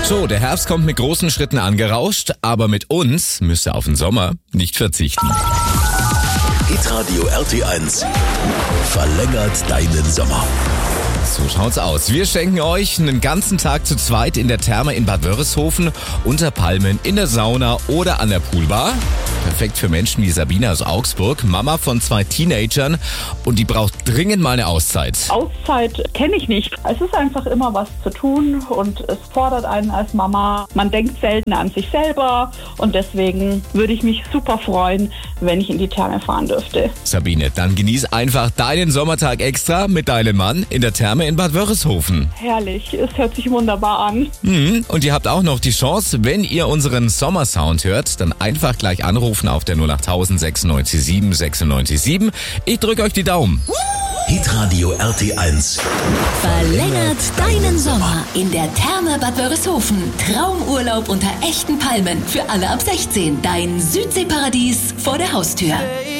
So, der Herbst kommt mit großen Schritten angerauscht, aber mit uns müsst ihr auf den Sommer nicht verzichten. Hitradio RT1 verlängert deinen Sommer. So schaut's aus. Wir schenken euch einen ganzen Tag zu zweit in der Therme in Bad Wörishofen, unter Palmen, in der Sauna oder an der Poolbar. Perfekt für Menschen wie Sabine aus Augsburg, Mama von 2 Teenagern, und die braucht dringend mal eine Auszeit. Auszeit kenne ich nicht. Es ist einfach immer was zu tun und es fordert einen als Mama. Man denkt selten an sich selber und deswegen würde ich mich super freuen, wenn ich in die Therme fahren dürfte. Sabine, dann genieß einfach deinen Sommertag extra mit deinem Mann in der Therme in Bad Wörishofen. Herrlich, es hört sich wunderbar an. Und ihr habt auch noch die Chance, wenn ihr unseren Sommersound hört, dann einfach gleich anrufen auf der 08000 96 7 96 7. Ich drücke euch die Daumen. Hitradio RT1 Verlängert deinen Sommer in der Therme Bad Wörishofen. Traumurlaub unter echten Palmen für alle ab 16. Dein Südseeparadies vor der Haustür.